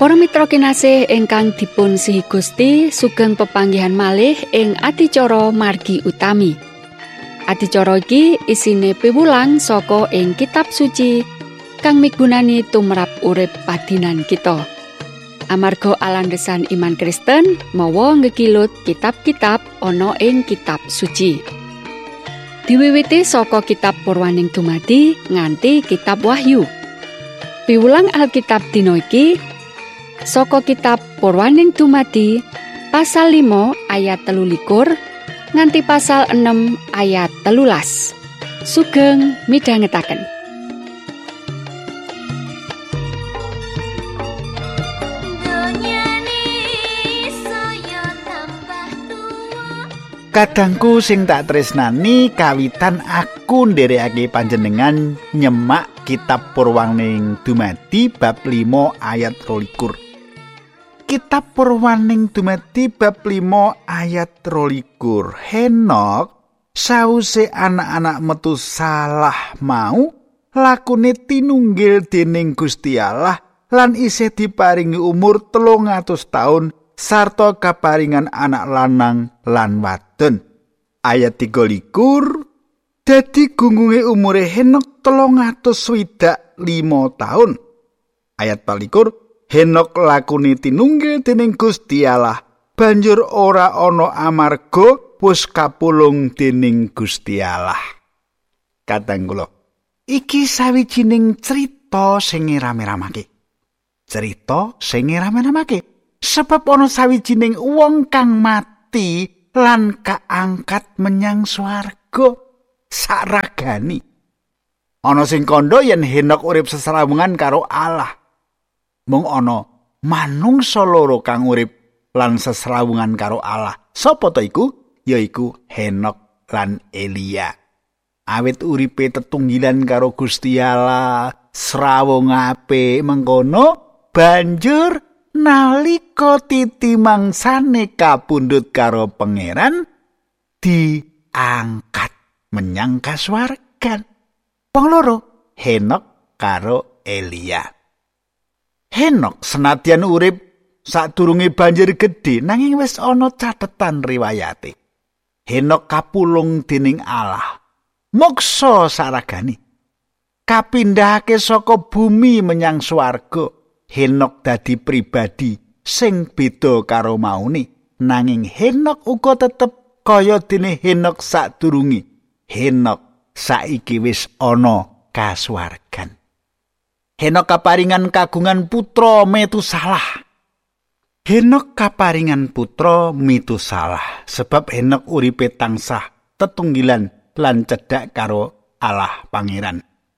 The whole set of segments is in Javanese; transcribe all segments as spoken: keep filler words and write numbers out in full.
Para mitra kinasih ingkang dipun sihi Gusti, sugeng pepanggihan malih ing adicara margi utami. Adicara iki isine piwulang saka ing kitab suci kang migunani tumrap urip padinan kita. Amarga alandesan iman Kristen mawa ngekilut kitab-kitab ana ing kitab suci. Diwiwiti saka kitab Purwaning Dumadi nganti kitab Wahyu. Piwulang Alkitab dina iki saka kitab Purwaning Dumadi pasal lima ayat telu likur nganti pasal enam ayat telulas. Sugeng midhangetaken. Kadangku sing tak tresnani, kawitan aku nderekake panjenengan nyemak kitab Purwaning Dumadi bab lima ayat rolikur. Kitab Purwaning Dumadi bab lima ayat rolikur. Henok sawise anak-anak metu salah mau lakune tinunggil dening Gusti Allah lan isih diparingi umur telung atus taun sarta kaparingan anak lanang lan wadon. Ayat tiga likur, dadi gunggunge umure Henok telung atus swidak lima taun. Ayat palikur, Henok lakune tinunggil dening Gusti Allah, banjur ora ana amarga wis kapulung dening Gusti Allah. Kadang kula, iki sawijining crita sing rame-ramake. Crita sing rame-ramake. Sebab ana sawijining wong kang mati lan kaangkat menyang swarga saragani. Ana sing kandha yen Henok urip sesrawungan karo Allah. Mung ana manungsa loro kang urip lan sesrawungan karo Allah. Sapa ta iku? Yaiku Henok lan Elia. Awit uripe tetunggilan karo Gusti Allah, srawung apik mengkono banjur nalika titi mangsane kapundhut karo pangeran diangkat menyang kasuwargan. Wong loro, Henok karo Elia. Henok senadyan urip sadurunge banjir gedhe nanging wis ana cathetan riwayate. Henok kapulung dening Allah. Moksa saragani. Kapindhahake saka bumi menyang swarga. Henok dadi pribadi sing beda karo maune, nanging Henok uga tetep kaya dene Henok sadurunge. Henok saiki wis ana kasuwargan. Henok kaparingan kagungan putra Metusalah. Henok kaparingan putra Metusalah sebab Henok uripe tansah tetunggilan lan cedhak karo Allah Pangeran.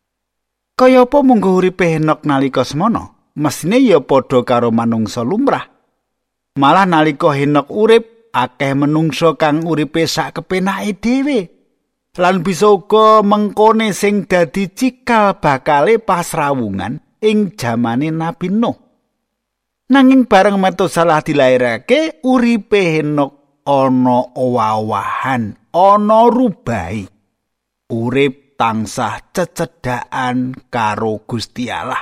Kaya apa munggo uripe Henok nalika semono? Mesine ya padha karo manungsa lumrah. Malah nalika Henok urip, akeh menungsa kang uripe sak kepenake dhewe. Lan bisa uga mengkone sing dadi cikal bakale pasrawungan ing jamane Nabi Nuh. Nanging bareng Metusalah dilairake, uripe Henok ana owah-owahan, ana rubahi. Urip tansah cecedhakan karo Gusti Allah.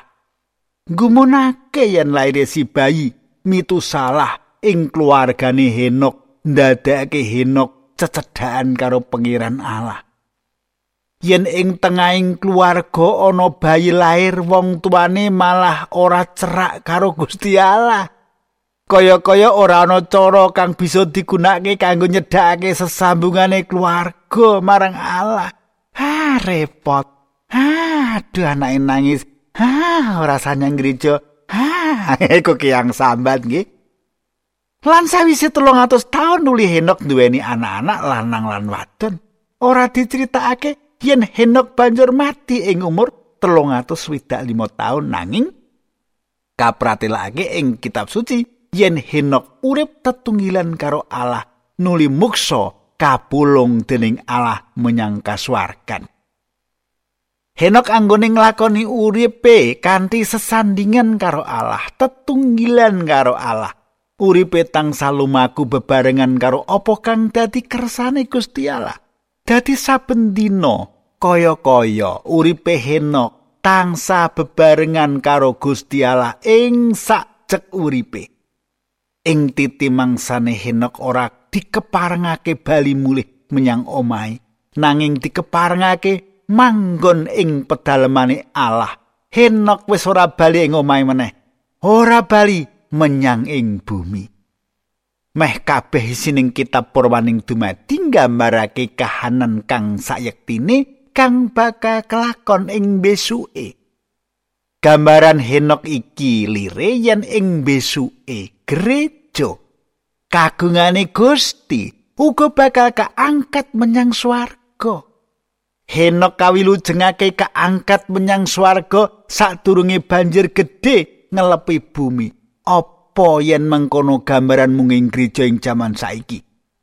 Gumunake yen laire si bayi Metusalah ing keluargane Henok ndadekake Henok cecedhakan karo Pangeran Allah. Yen ing tengahing keluarga ana bayi lair wong tuane malah ora cerak karo Gusti Allah. Kaya-kaya ora ana cara kang bisa digunakake kanggo nyedhakake sesambungane keluarga marang Allah. Ha repot. Ha aduh anake nangis. Ha ora sanyang gereja. Ha kok kiyang sambat nggih. Lan sawise telung atus taun nuli Henok duweni anak-anak lanang lan wadon. Ora diceritakake yen Henok banjur mati ing umur telung atus swidak lima taun nanging kapratelake ing kitab suci yen Henok urip tetunggilan karo Allah nuli muksa kapulung dening Allah menyang kasuwargan. Henok anggone nglakoni uripe kanthi sesandingan karo Allah, tetunggilan karo Allah. Uripe tansah lumaku bebarengan karo apa kang dadi kersane Gusti Allah. Dadi saben dina kaya-kaya uripe Henok tansah bebarengan karo Gusti Allah ing sak jejeg uripe. Ing titi mangsane Henok ora dikeparengake bali mulih menyang omahe, nanging dikeparengake manggon ing pedalemane Allah. Henok wis ora bali ing omahe meneh, ora bali menyang ing bumi. Meh kabeh isining kitab Purwaning dumadi nggambarake kahanan kang sayektine kang bakal kelakon ing besuke. Gambaran Henok iki lire yen ing besuke gereja kagungane Gusti uga bakal kaangkat menyang swarga. Henok kawilujengake kaangkat menyang swarga sadurunge banjir gedhe ngelepi bumi. Apa yen mengkono gambaran mung ing gereja ing jaman saiki?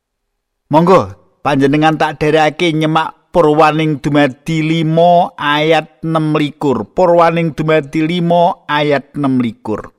Monggo panjenengan tak dherekake nyemak Purwaning dumadi lima ayat enam likur. Purwaning dumadi lima ayat enam likur.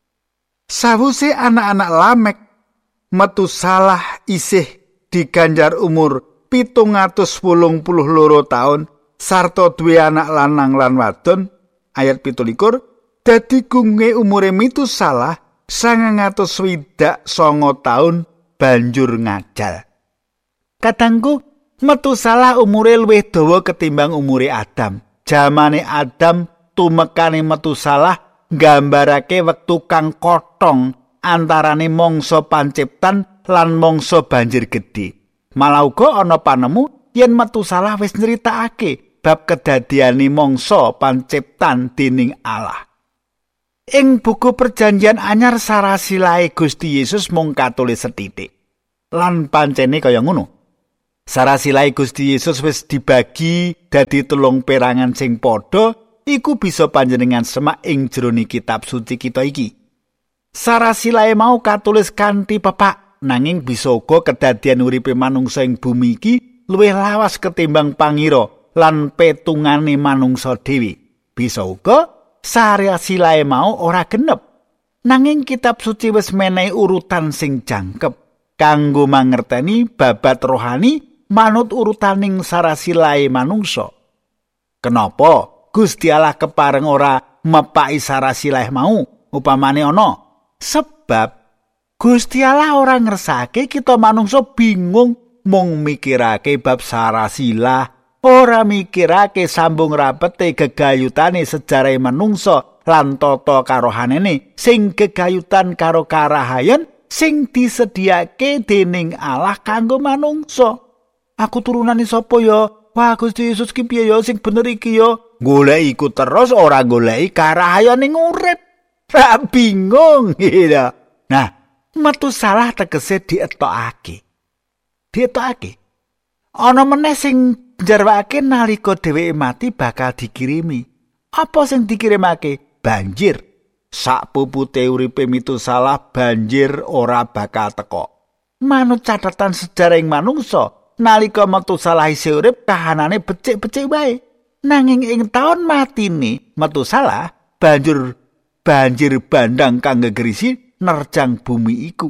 Sawuse anak-anak Lamek metu salah isih diganjar umur pitung atus wolung puluh loro taun sarta duwe anak lanang lan wadon. Ayat pitu likur. Dadi gunge umure mitu salah sangang atus swidak sanga taun banjur ngajal. Kadangku metu salah umure luwih dawa ketimbang umure Adam. Jamane Adam tumekane metu salah nggambarake wektu kang kotong antarane mangsa panciptan lan mangsa banjir gedhe. Malah uga ana panemu yen metu salah wis nyritakake bab kedadiane mangsa panciptan dening Allah. Ing buku Perjanjian Anyar sarasilahe Gusti Yesus mung katulis sethithik. Lan pancene kaya ngono. Sarasilahe Gusti Yesus wis dibagi dadi telung perangan sing padha, iku bisa panjenengan semak ing jroning kitab suci kita iki. Sarasilahe mau katulis kanthi pepak, nanging bisa uga kedadian uripe manungsa ing bumi iki luwih lawas ketimbang pangira lan petungane manungsa dhewe. Bisa uga sarasilahe mau ora genep. Nanging kitab suci wis menehi urutan sing jangkep kanggo mangerteni babat rohani manut urutaning sarasilahe manungsa. Kenapa Gusti Allah kepareng ora mepaki sarasilahe mau upamane ana? Sebab Gusti Allah ora ngersake kita manungsa bingung mung mikirake bab sarasilah, ora mikirake sambung rapete gegayutane sejarah manungsa lan tata karohanene sing gegayutan karo karahayan sing disediake dening Allah kanggo manungsa. Aku turunane sapa ya? Wah, Gusti Yesus ki piye ya sing bener iki ya? Golek iku terus ora goleki karahayan ning urip. Ra bingung gitu. Nah, metu salah tegese dietokake. Dietokake. Ana meneh sing njarwake nalika dheweke mati bakal dikirimi. Apa sing dikirimake? Banjir. Sak pupute uripe mitu salah banjir ora bakal teka. Manut catatan sejarah ing manungsa, nalika metu salah isih urip kahanane becik-becik wae. Nanging ing taun matine metu salah banjur banjir bandang kang gegerisi nerjang bumi iku.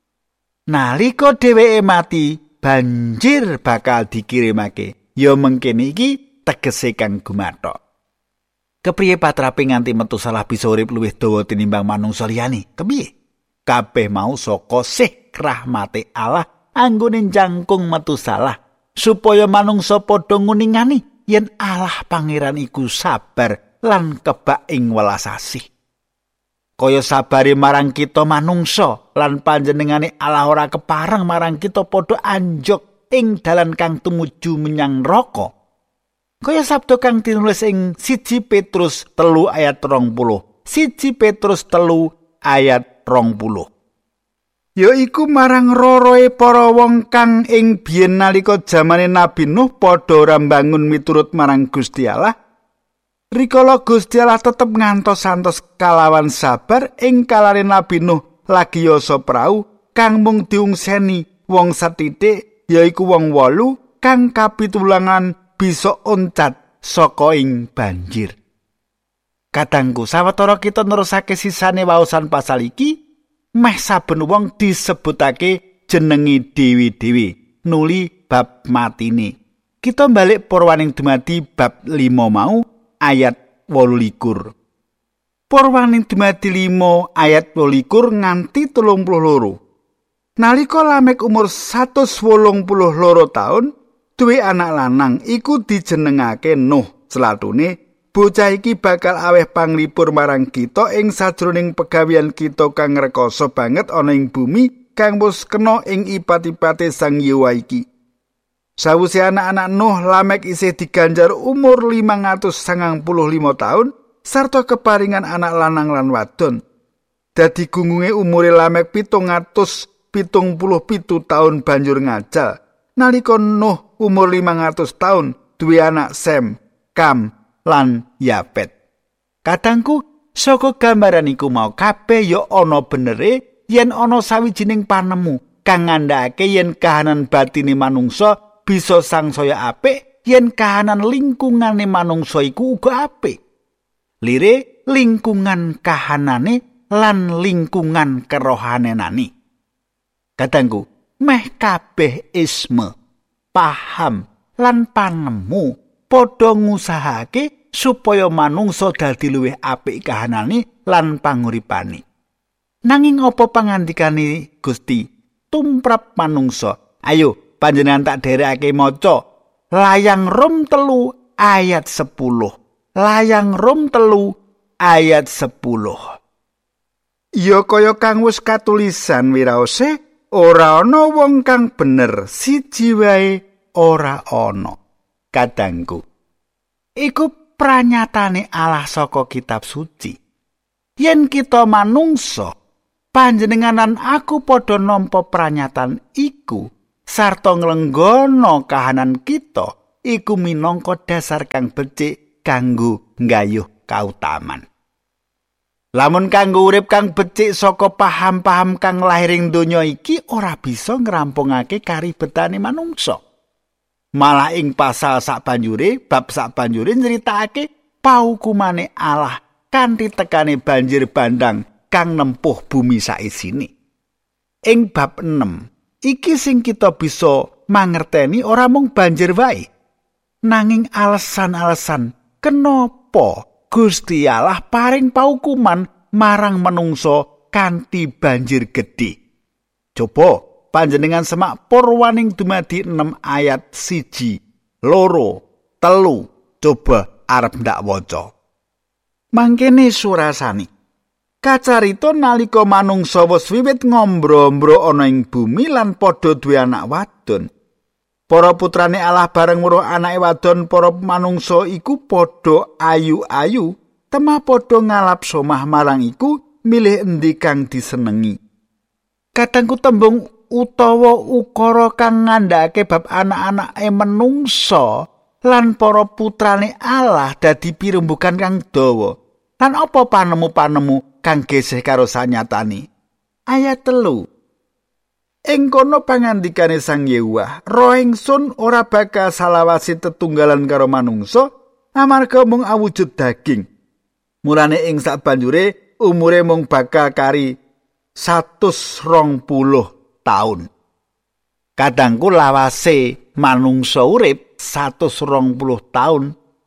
Nalika dheweke mati, banjir bakal dikirimake. Ya mengkene iki tegese kang gumathok. Kepriye patrape nganti metu salah bisa urip luwih dawa tinimbang manungsa liyane? Kepiye? Kabeh mau saka sih rahmate Allah anggone jangkung metu salah supaya manungsa padha nguningani yen Allah Pangeran iku sabar lan kebak ing welas asih. Kaya sabare marang kita manungsa lan panjenengane Allah ora kepareng marang kita padha anjok ing dalan kang tumuju menyang neraka. Kaya sabda kang tinulis ing siji Petrus telu ayat rong puluh. siji Petrus telu ayat rong puluh. Ya iku marang roroe para wong kang ing biyen nalika jamane Nabi Nuh padha ora mbangun miturut marang Gusti Allah. Rikala Gusti Allah tetep ngantos-antos kalawan sabar ing kalane Nabi Nuh lagi yasa prau kang mung diungseni wong sethithik yaiku wong wolu kang kapitulangan bisa oncat saka ing banjir. Kadangku sawetara kita nerusake sisane waosan pasal iki, meh saben wong disebutake jenenge dewi-dewi nuli bab matine. Kita balik Purwaning dumadi bab lima mau ayat wolu likur. Purwaning dumadi lima ayat rolikur nganti telung puluh loro. Nalika Lamek umur satus wolung puluh loro taun, duwe anak lanang iku dijenengake Nuh. Selatune bocah iki bakal aweh panglipur marang kita ing sajroning pegawean kita kang rekoso banget ana ing bumi kang wis kena ing ipat-ipate Sang Yewa iki. Sawise anak-anak Nuh, Lamek isih diganjar umur limang atus sangang puluh lima taun sarta keparingan anak lanang lan wadon. Dadi gunggunge umure Lamek pitung atus pitung puluh pitu taun banjur ngajal. Nalika Nuh umur limang atus taun duwe anak Sem, Kam lan Yapet. Kadangku saka gambaran iku mau kabeh ya ana benere yen ana sawijining panemu kang ngandhakake yen kahanan batine manungsa bisa sangsaya apik yen kahanan lingkungane manungsa iku uga apik. Lire lingkungan kahanane lan lingkungan kerohanenane. Kadangku meh kabeh isme, paham lan panemu padha ngusahake supaya manungsa dadi luwih apik kahanane lan panguripane. Nanging apa pangandikane Gusti tumrap manungsa? Ayo panjenengan tak dherekake maca Layang Rom telu ayat sepuluh. Layang Rom telu ayat sepuluh. Ya kaya kang wis katulisan wiraose, ora ana wong kang bener, siji wae ora ana. Kadangku, iku pranyatane Allah saka kitab suci. Yen kita manungsa, panjenenganan aku padha nampa pranyatan iku sarta nglenggono kahanan kita iku minangka dasar kang becik kanggo nggayuh kautaman. Lamun kanggo urip kang becik saka paham-paham kang lahiring donya iki ora bisa ngrampungake karibetane manungsa. Malah ing pasal sakbanjure, bab sakbanjure nyritakake paukumane Allah kanthi tekane banjir bandang kang nempuh bumi saisine. Ing bab enam iki sing kita bisa mangerteni ora mung banjir wae, nanging alasan-alasan kenapa Gusti Allah paring paukuman marang manungsa kanthi banjir gedhe. Coba panjenengan semak Purwaning dumadi enam ayat siji, loro, telu. Coba arep ndak waca. Mangkene surasani. Kacarita nalika manungsa wis wiwit ngombro-ombro ana ing bumi lan padha duwe anak wadon. Para putrane Allah bareng weruh anake wadon para manungsa iku padha ayu-ayu, temah padha ngalap somah marang iku milih endi kang disenengi. Kadangku tembung utawa ukara kang ngandhakake bab anak-anake menungsa lan para putrane Allah dadi pirembugan kang dawa. Lan apa panemu-panemu kang gesih karo sanyatane? Ayat telu. Ing kono pangandikane Sang Yewa, roh ingsun ora bakal salawasi tetunggalan karo manungsa amarga mung awujud daging. Mulane ing sabanjure umure mung bakal kari satus rong puluh taun. Kadangku lawase manungsa urip satus rong puluh taun.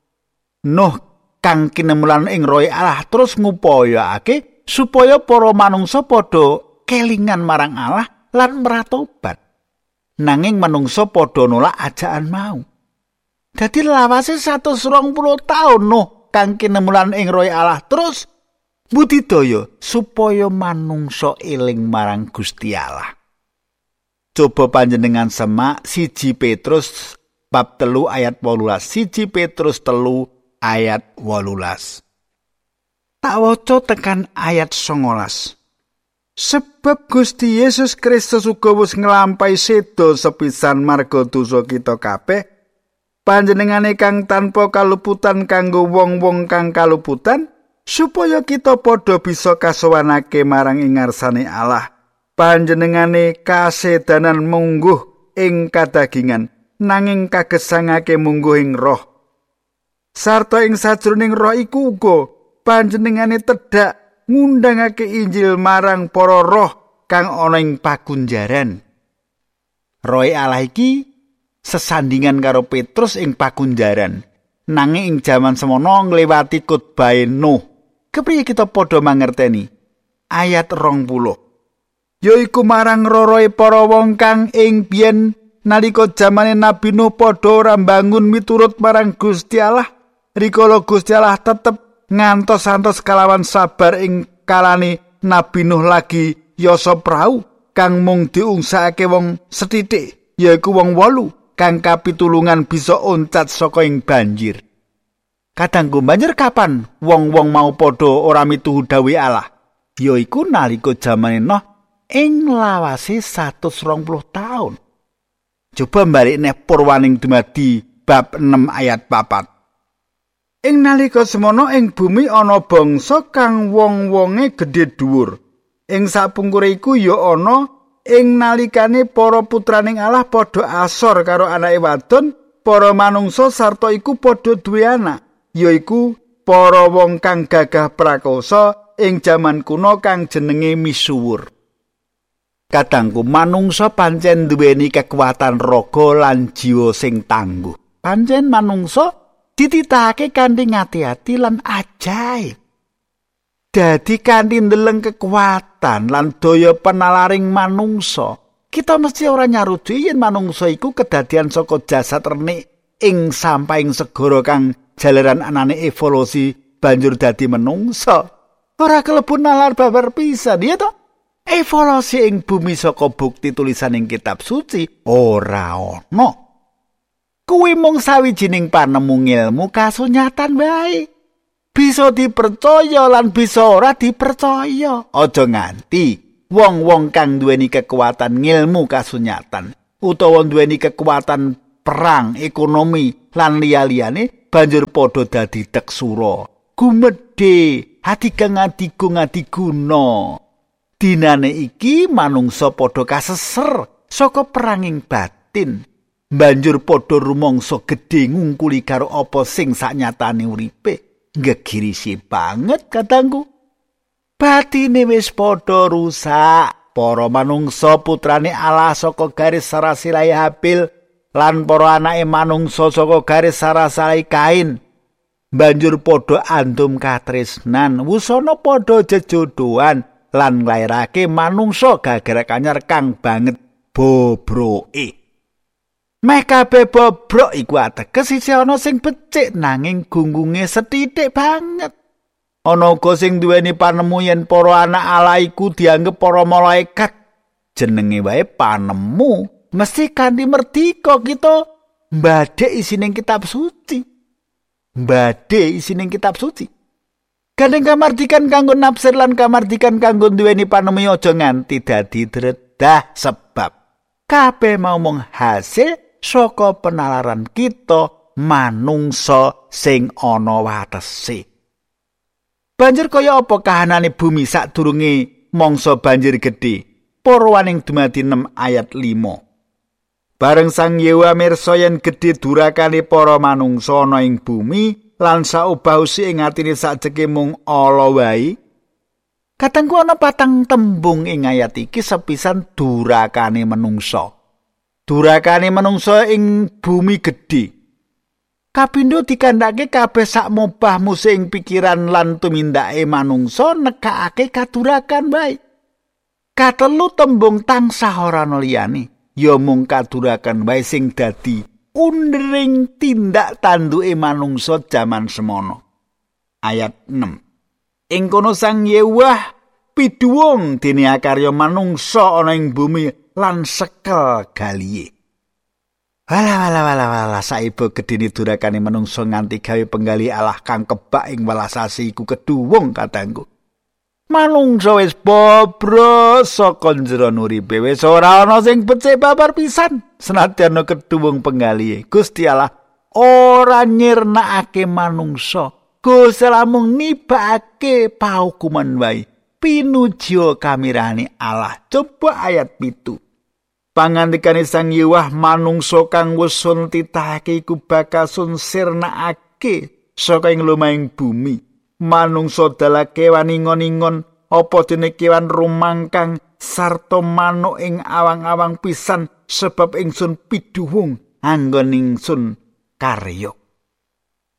Nuh kang kinemulan ing rohe Allah terus ngupayakake supaya para manungsa padha kelingan marang Allah lan meratobat. Nanging manungsa padha nolak ajakan mau. Dadi lawase satus rong puluh taun Nuh kang kinemulan ing rohe Allah terus budidaya supaya manungsa eling marang Gusti Allah. Coba panjenengan semak siji Petrus bab telu ayat wolulas. Siji Petrus telu ayat wolulas. Tak waca tekan ayat songolas. Sebab Gusti Yesus Kristus uga wis nglampahi seda sepisan marga dosa kita kabeh, panjenengane kang tanpa kaluputan kanggo wong-wong kang kaluputan, supaya kita padha bisa kasowanake marang ing ngarsane Allah. Panjenengane kasedanan mungguh ing kadagingan, nanging kagesangake mungguh ing roh. Sarta ing sajroning roh iku uga panjenengane tedhak ngundangake Injil marang para roh kang ana ing pakunjaran. Roh Allah iki sesandingan karo Petrus ing pakunjaran, nanging ing jaman semono ngliwati khotbah Nuh Kepriye kita padha mangerteni? Ayat rong puluh. Yaiku marang roroe para wong kang ing biyen nalika jamane Nabi Nuh padha ora mbangun miturut marang Gusti Allah, rikala Gusti Allah tetep ngantos-antos kalawan sabar ing kalane Nabi Nuh lagi yasa prau kang mung diungsake wong sethithik, yaiku wong wolu kang kapitulungan bisa oncat saka ing banjir. Kadangku banjir kapan wong-wong mau padha ora mituhu dawuh Allah? Yaiku nalika jamane Nuh ing lawase satus rong puluh taun. Coba balik neh purwaning dumadi bab enam ayat papat. Ing nalika semono ing bumi ana bangsa kang wong-wonge gedhe dhuwur. Ing sapungkure iku ya ana ing nalikane para putraning Allah padha asor karo anake wadon, para manungsa sarta iku padha duwe anak, yaiku para wong kang gagah prakosa ing jaman kuno kang jenenge misuwur. Kadangku manungsa pancen duweni kekuatan raga lan jiwa sing tangguh. Pancen manungsa dititahake kanthi ngati-ati lan ajaib. Dadi kanthi ndeleng kekuatan lan daya penalaring manungsa, kita mesti ora nyaruji yen manungsa iku kedadian saka jasad renik ing sampahing segara kang jalaran anane evolusi banjur dadi manungsa. Ora kelebu nalar babar pisan, ya toh? Evolusi ing bumi saka bukti tulisan ing kitab suci ora ana. Kuwi mung sawijining panemu ilmu kasunyatan wae. Bisa dipercaya lan bisa ora dipercaya. Aja nganti wong-wong kang duweni kekuatan ngilmu kasunyatan utawa duweni kekuatan perang, ekonomi lan liya-liyane banjur padha dadi teksura. Gumedhe hati kang adigung adiguna. Dinane iki manungsa padha kaseser saka peranging batin. Banjur padha rumangsa gedhe ngungkuli karo apa sing saknyatane uripe. Gegirisi banget katangku. Batine wis padha rusak. Para manungsa putrane Allah saka garis sarasilai Habil lan para anake manungsa saka garis sarasilai Kain. Banjur padha andum katresnan, wusana padha jejodohan lan nglairake manungsa gagrek anyar kang banget bobroke. Meh kabeh bobrok iku ateges isih ana sing becik nanging gunggunge sethithik banget. Ana uga sing duweni panemu yen para anak Allah iku dianggep para malaikat. Jenenge wae panemu, mesti kanthi merdika kita mbadhek isining kitab suci. Mbadhek isining kitab suci. Gandeng kamardikan kanggo nafsir lan kamardikan kanggo duweni panemu aja nganti dadi dredah, sebab kabeh mau mung hasil saka penalaran kita manungsa sing ana watese. Banjir kaya apa kahanane bumi sadurunge mangsa banjir gedhe? Purwaning dumadi enam ayat lima. Bareng Sang Yewa mirsa yen gedhe durakane para manungsa ana ing bumi lan saubahusi ing atine sajeke mung ala wae. Katengku ana patang tembung ing ayat iki sepisan durakane manungsa. Durakane manungsa ing bumi gedhe. Kapindo dikandhake kabeh sak mobah musing pikiran lan tumindake manungsa nekakake kadurakan wae. Katelu tembung tansah ora ana liyane, ya mung kadurakan wae sing dadi undering tindak tanduke manungsa jaman semono. Ayat enam. Ing kono Sang Yewah piduwung dene akarya manungsa ana ing bumi lan sekel galihe. Wala wala wala wala saiba gedene durakane manungsa nganti gawe penggali Allah kang kebak ing welasasi iku keduwung katangku. Manungsa wis bobrok saka njero uripe, wis ora ana sing becik babar pisan. Senadyan keduwung penggalihe, Gusti Allah ora nyirnakake manungsa. Gusti Allah mung nibake pahukuman wae. Pinuju kamirane Allah. Coba ayat pitu. Pangandikane Sang Yewah manungsa kang wis sun titahake iku bakal sun sirnakake saka ing lumahing bumi. Manungsa dalah kewan ingon-ingon apa dene kewan rumangkang sarta manuk ing awang-awang pisan sebab ingsun piduwung anggon ingsun karya.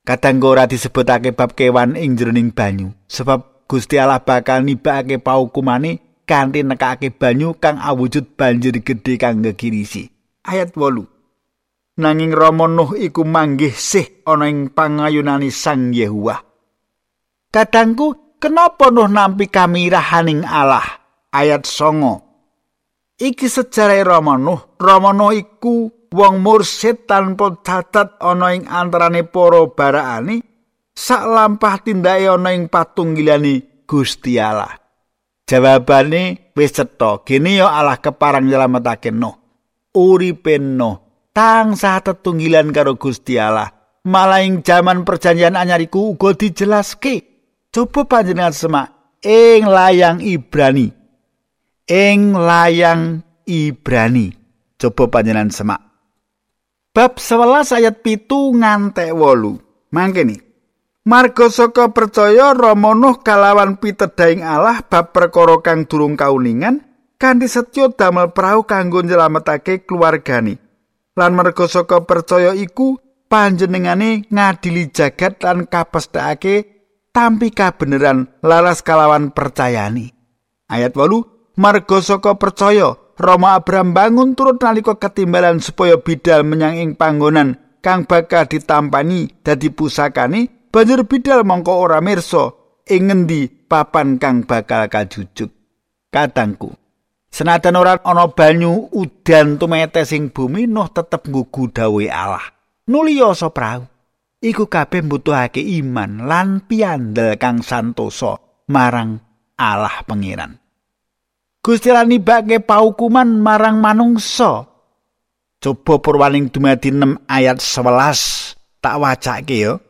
Kadang ora disebutake bab kewan ing jroning banyu, sebab Gusti Allah bakal nibakake paukumane kanthi nekake banyu kang awujud banjir gedhe kang ngegirisi. Ayat wolu. Nanging Rama Nuh iku manggih sih ana ing pangayunane Sang Yehuwa. Kadangku, kenapa Nuh nampi kamirahaning Allah? Ayat songo. Iki sejarah Rama Nuh. Rama Nuh iku wong mursid tanpa cacat ana ing antarane para baraane sak lampah tindake ana ing patunggilane Gusti Allah. Jawabane wis cetha, gene ya Allah keparang nyelametake Nuh. Uripe Nuh tansah tetunggilan karo Gusti Allah. Malah ing jaman perjanjian anyar iku uga dijelaske. Coba panjenengan semak ing layang Ibrani. Ing layang Ibrani. Coba panjenengan semak. Bab sewelas ayat pitu ngantek wolu. Mangkene. Marga saka percaya Rama Nuh kalawan pitedaing Allah bab perkara kang durung kauningan kanthi setya damel prau kanggo nyelametake keluargane. Lan marga saka percaya iku panjenengane ngadili jagat lan kapesthekake tampi kabeneran laras kalawan percayane. Ayat wolu. Marga saka percaya Rama Abraham bangun turut nalika ketimbalan supaya bidal menyang ing panggonan kang bakal ditampani dadi pusakane, banjur bidal mongko ora mirsa ing ngendi papan kang bakal kajujug. Kadangku, senajan ora ana banyu udan tumetes ing bumi, Nuh tetep nggugu dawuhe Allah. Nuliyasa prau. Iku kabeh mbutuhake iman lan piandel kang santosa marang Allah Pangeran. Gusti Allah nibake paukuman marang manungsa. Coba purwaning dumadi enam ayat sewelas tak wacake ya.